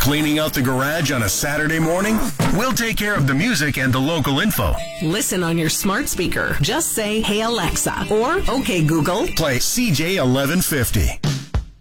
Cleaning out the garage on a Saturday morning? We'll take care of the music and the local info. Listen on your smart speaker. Just say, "Hey Alexa," or "Okay Google." Play CJ 1150.